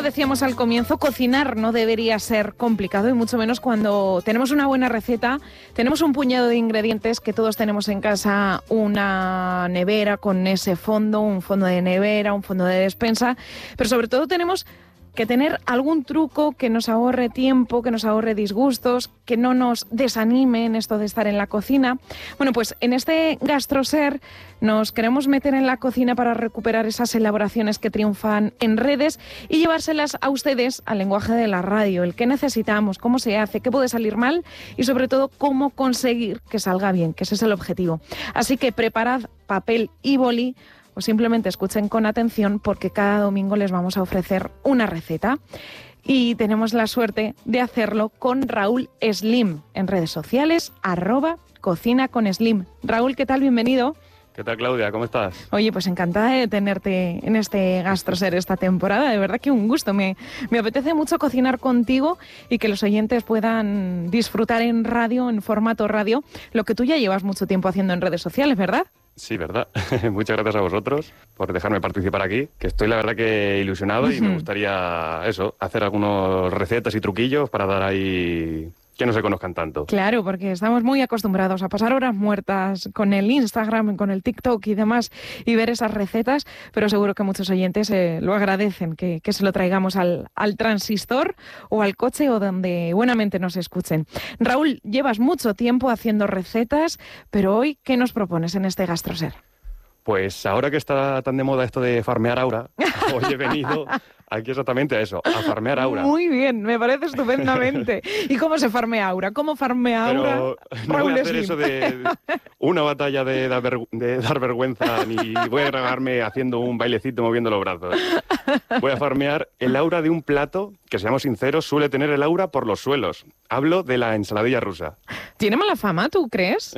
decíamos al comienzo, cocinar no debería ser complicado y mucho menos cuando tenemos una buena receta, tenemos un puñado de ingredientes que todos tenemos en casa, una nevera con ese fondo, un fondo de nevera, un fondo de despensa, pero sobre todo tenemos que tener algún truco que nos ahorre tiempo, que nos ahorre disgustos, que no nos desanime en esto de estar en la cocina. Bueno, pues en este GastroSer nos queremos meter en la cocina para recuperar esas elaboraciones que triunfan en redes y llevárselas a ustedes al lenguaje de la radio, el qué necesitamos, cómo se hace, qué puede salir mal y sobre todo cómo conseguir que salga bien, que ese es el objetivo. Así que preparad papel y boli, o simplemente escuchen con atención porque cada domingo les vamos a ofrecer una receta. Y tenemos la suerte de hacerlo con Raúl Slim en redes sociales, @cocinaConSlim. Raúl, ¿qué tal? Bienvenido. ¿Qué tal, Claudia? ¿Cómo estás? Oye, pues encantada de tenerte en este GastroSer esta temporada. De verdad que un gusto. Me apetece mucho cocinar contigo y que los oyentes puedan disfrutar en radio, en formato radio, lo que tú ya llevas mucho tiempo haciendo en redes sociales, ¿verdad? Sí, ¿verdad? Muchas gracias a vosotros por dejarme participar aquí, que estoy la verdad que ilusionado y me gustaría hacer algunas recetas y truquillos para dar ahí que no se conozcan tanto. Claro, porque estamos muy acostumbrados a pasar horas muertas con el Instagram, con el TikTok y demás y ver esas recetas, pero seguro que muchos oyentes lo agradecen, que se lo traigamos al transistor o al coche o donde buenamente nos escuchen. Raúl, llevas mucho tiempo haciendo recetas, pero hoy, ¿qué nos propones en este GastroSer? Pues ahora que está tan de moda esto de farmear aura, hoy he venido aquí exactamente a eso, a farmear aura. Muy bien, me parece estupendamente. ¿Y cómo se farmea aura? ¿Cómo farmea aura? Pero no voy a hacer eso de una batalla de dar vergüenza, ni voy a grabarme haciendo un bailecito moviendo los brazos. Voy a farmear el aura de un plato que, seamos sinceros, suele tener el aura por los suelos. Hablo de la ensaladilla rusa. ¿Tiene mala fama, tú crees?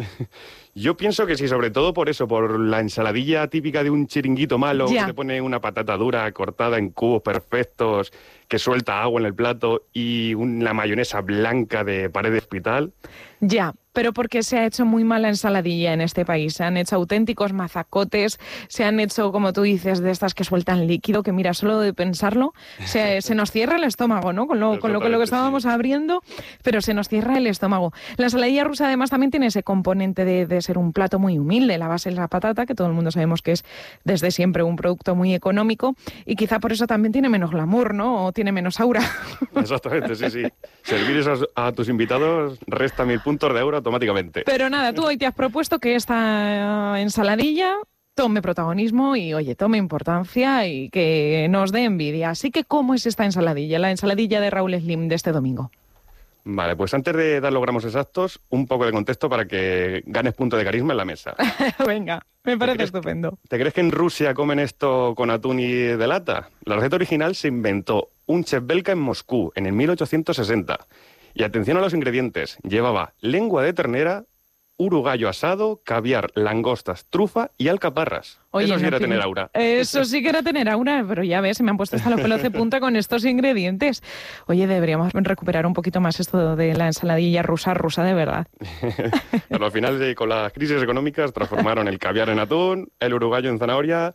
Yo pienso que sí, sobre todo por eso, por la ensaladilla típica de un chiringuito malo, Ya. que te pone una patata dura cortada en cubos perfectos, que suelta agua en el plato y la mayonesa blanca de pared de hospital. Ya, pero porque se ha hecho muy mala ensaladilla en este país. Se han hecho auténticos mazacotes, se han hecho, como tú dices, de estas que sueltan líquido, que mira, solo de pensarlo, se nos cierra el estómago, ¿no? Con lo que estábamos abriendo, pero se nos cierra el estómago. La ensaladilla rusa además también tiene ese componente de ser un plato muy humilde. La base es la patata, que todo el mundo sabemos que es desde siempre un producto muy económico y quizá por eso también tiene menos glamour, ¿no? O tiene menos aura. Exactamente, sí, sí. Servir eso a tus invitados resta 1000 puntos de euro automáticamente. Pero nada, tú hoy te has propuesto que esta ensaladilla tome protagonismo y, oye, tome importancia y que nos dé envidia. Así que, ¿cómo es esta ensaladilla? La ensaladilla de Raúl Slim de este domingo. Vale, pues antes de dar los gramos exactos, un poco de contexto para que ganes punto de carisma en la mesa. Venga, me parece estupendo. ¿Te crees que en Rusia comen esto con atún y de lata? La receta original se inventó un chef belga en Moscú en el 1860. Y atención a los ingredientes. Llevaba lengua de ternera, urugallo asado, caviar, langostas, trufa y alcaparras. Oye, eso sí era tener aura. Eso sí que era tener aura, pero ya ves, se me han puesto hasta los pelos de punta con estos ingredientes. Oye, deberíamos recuperar un poquito más esto de la ensaladilla rusa de verdad. Pero al final, con las crisis económicas, transformaron el caviar en atún, el urugallo en zanahoria.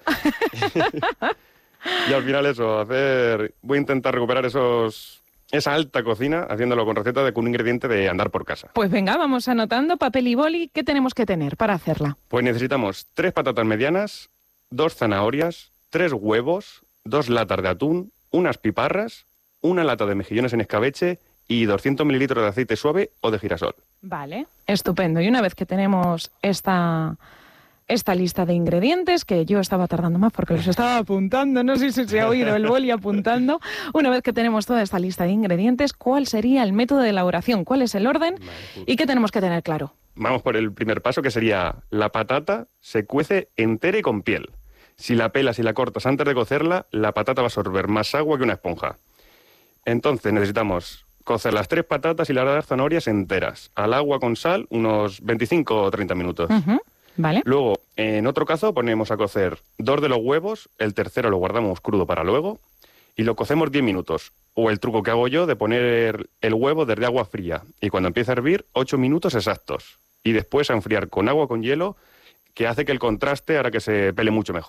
Y al final voy a intentar recuperar esa alta cocina haciéndolo con receta con un ingrediente de andar por casa. Pues venga, vamos anotando papel y boli. ¿Qué tenemos que tener para hacerla? Pues necesitamos 3 patatas medianas, 2 zanahorias, 3 huevos, 2 latas de atún, unas piparras, una lata de mejillones en escabeche y 200 mililitros de aceite suave o de girasol. Vale, estupendo. Y una vez que tenemos esta lista de ingredientes, que yo estaba tardando más porque los estaba apuntando, no sé si se ha oído el boli apuntando. Una vez que tenemos toda esta lista de ingredientes, ¿cuál sería el método de elaboración? ¿Cuál es el orden? ¿Y qué tenemos que tener claro? Vamos por el primer paso, que sería la patata se cuece entera y con piel. Si la pelas y la cortas antes de cocerla, la patata va a absorber más agua que una esponja. Entonces necesitamos cocer las 3 patatas y las zanahorias enteras, al agua con sal, unos 25 o 30 minutos. Vale. Luego, en otro caso, ponemos a cocer 2 de los huevos, el tercero lo guardamos crudo para luego y lo cocemos 10 minutos. O el truco que hago yo de poner el huevo desde agua fría y cuando empieza a hervir, 8 minutos exactos. Y después a enfriar con agua con hielo, que hace que el contraste hará que se pele mucho mejor.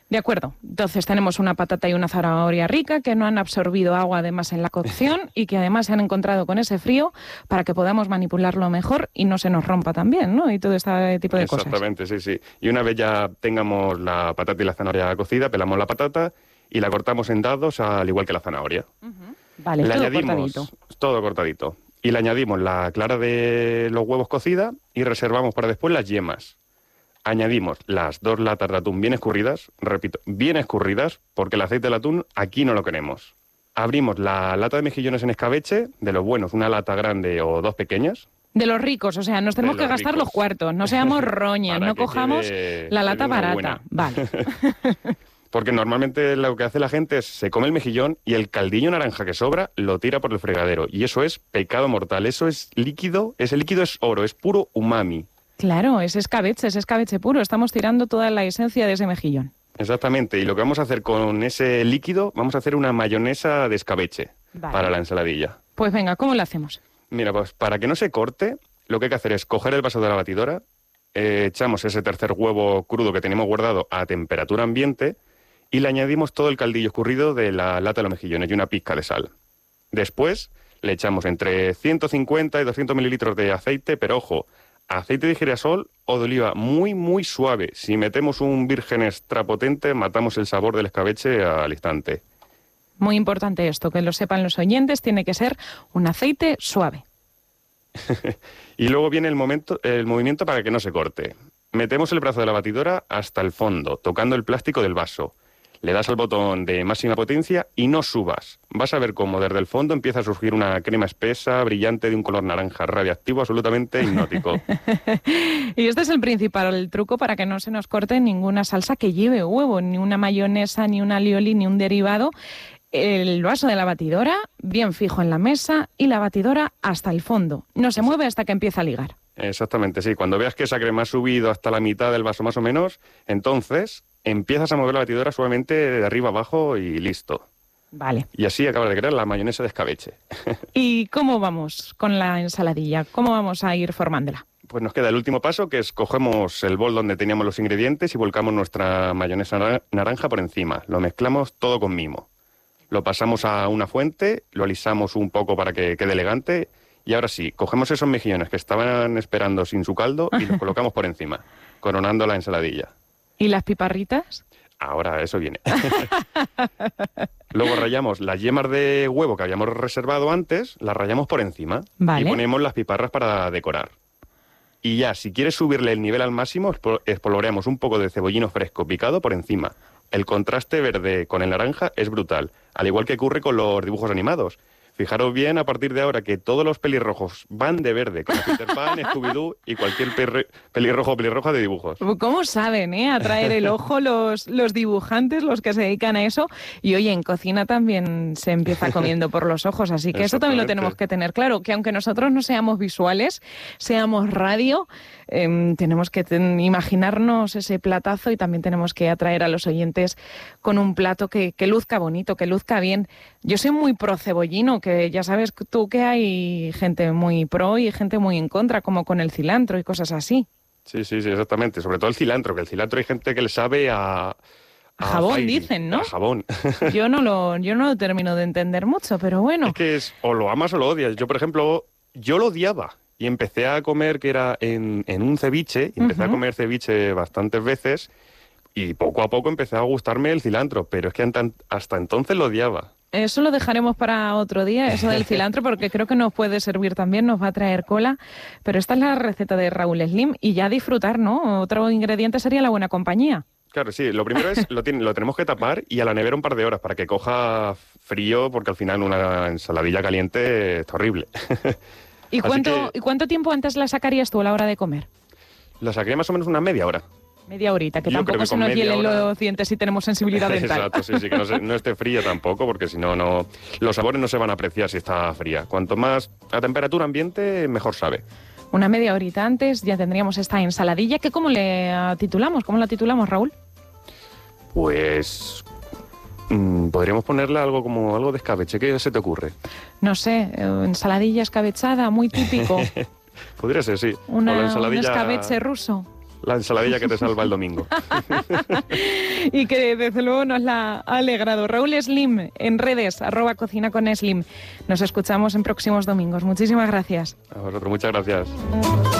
De acuerdo. Entonces tenemos una patata y una zanahoria rica que no han absorbido agua además en la cocción y que además se han encontrado con ese frío para que podamos manipularlo mejor y no se nos rompa también, ¿no? Y todo este tipo de cosas. Exactamente, sí, sí. Y una vez ya tengamos la patata y la zanahoria cocida, pelamos la patata y la cortamos en dados al igual que la zanahoria. Vale, le todo añadimos cortadito. todo cortadito. Y le añadimos la clara de los huevos cocida y reservamos para después las yemas. Añadimos las 2 latas de atún bien escurridas, repito, bien escurridas, porque el aceite del atún aquí no lo queremos. Abrimos la lata de mejillones en escabeche, de los buenos, una lata grande o 2 pequeñas. De los ricos, o sea, nos tenemos que gastar los cuartos, no seamos roñas, no cojamos la lata barata. Buena. Vale. Porque normalmente lo que hace la gente es se come el mejillón y el caldillo naranja que sobra lo tira por el fregadero. Y eso es pecado mortal, eso es líquido, ese líquido es oro, es puro umami. Claro, es escabeche puro. Estamos tirando toda la esencia de ese mejillón. Exactamente, y lo que vamos a hacer con ese líquido, vamos a hacer una mayonesa de escabeche para la ensaladilla. Pues venga, ¿cómo lo hacemos? Mira, pues para que no se corte, lo que hay que hacer es coger el vaso de la batidora, echamos ese tercer huevo crudo que tenemos guardado a temperatura ambiente y le añadimos todo el caldillo escurrido de la lata de los mejillones y una pizca de sal. Después le echamos entre 150 y 200 mililitros de aceite, pero ojo, aceite de girasol o de oliva muy, muy suave. Si metemos un virgen extra potente, matamos el sabor del escabeche al instante. Muy importante esto, que lo sepan los oyentes, tiene que ser un aceite suave. Y luego viene el movimiento para que no se corte. Metemos el brazo de la batidora hasta el fondo, tocando el plástico del vaso. Le das al botón de máxima potencia y no subas. Vas a ver cómo desde el fondo empieza a surgir una crema espesa, brillante, de un color naranja radiactivo, absolutamente hipnótico. Y este es el principal, el truco para que no se nos corte ninguna salsa que lleve huevo, ni una mayonesa, ni un alioli, ni un derivado. El vaso de la batidora bien fijo en la mesa y la batidora hasta el fondo. No se mueve hasta que empieza a ligar. Exactamente, sí. Cuando veas que esa crema ha subido hasta la mitad del vaso más o menos, entonces empiezas a mover la batidora suavemente de arriba abajo y listo. Vale. Y así acabas de crear la mayonesa de escabeche. ¿Y cómo vamos con la ensaladilla? ¿Cómo vamos a ir formándola? Pues nos queda el último paso, que es cogemos el bol donde teníamos los ingredientes y volcamos nuestra mayonesa naranja por encima. Lo mezclamos todo con mimo. Lo pasamos a una fuente, lo alisamos un poco para que quede elegante y ahora sí, cogemos esos mejillones que estaban esperando sin su caldo y los colocamos por encima, coronando la ensaladilla. ¿Y las piparritas? Ahora, eso viene. Luego rallamos las yemas de huevo que habíamos reservado antes, las rallamos por encima. Vale. Y ponemos las piparras para decorar. Y ya, si quieres subirle el nivel al máximo, espolvoreamos un poco de cebollino fresco picado por encima. El contraste verde con el naranja es brutal, al igual que ocurre con los dibujos animados. Fijaros bien a partir de ahora que todos los pelirrojos van de verde, como Peter Pan, Scooby-Doo y cualquier pelirrojo o pelirroja de dibujos. ¿Cómo saben, atraer el ojo los dibujantes, los que se dedican a eso? Y oye, en cocina también se empieza comiendo por los ojos, así que eso también lo tenemos que tener claro, que aunque nosotros no seamos visuales, seamos radio, tenemos que imaginarnos ese platazo y también tenemos que atraer a los oyentes con un plato que luzca bonito, que luzca bien. Yo soy muy pro cebollino, que ya sabes tú que hay gente muy pro y gente muy en contra, como con el cilantro y cosas así. Sí, exactamente. Sobre todo el cilantro, que el cilantro hay gente que le sabe a jabón, Fairy, dicen, ¿no? A jabón. Yo no lo termino de entender mucho, pero bueno. Es que o lo amas o lo odias. Yo, por ejemplo, yo lo odiaba y empecé a comer, que era en un ceviche, y empecé a comer ceviche bastantes veces y poco a poco empecé a gustarme el cilantro, pero es que hasta entonces lo odiaba. Eso lo dejaremos para otro día, eso del cilantro, porque creo que nos puede servir también, nos va a traer cola. Pero esta es la receta de Raúl Slim y ya disfrutar, ¿no? Otro ingrediente sería la buena compañía. Claro, sí. Lo primero es, lo tenemos que tapar y a la nevera un par de horas para que coja frío, porque al final una ensaladilla caliente está horrible. ¿Y cuánto tiempo antes la sacarías tú a la hora de comer? La sacaría más o menos una media hora. Media horita, que tampoco se nos hielen los dientes si tenemos sensibilidad dental. Exacto, sí, que no esté fría tampoco, porque si no, los sabores no se van a apreciar si está fría. Cuanto más a temperatura ambiente, mejor sabe. Una media horita antes ya tendríamos esta ensaladilla, que ¿cómo la titulamos, Raúl? Pues podríamos ponerle algo de escabeche. ¿Qué se te ocurre? No sé, ensaladilla escabechada, muy típico. Podría ser, sí. Un escabeche ruso. la ensaladilla que te salva el domingo. Y que desde luego nos la ha alegrado. Raúl Slim, en redes, @cocinaconeslim. Nos escuchamos en próximos domingos. Muchísimas gracias. A vosotros, muchas gracias.